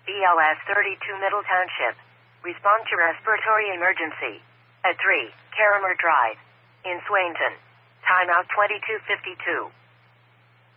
BLS 32 Middle Township. Respond to respiratory emergency. At 3, Caramer Drive. In Swainton. Timeout 22:52.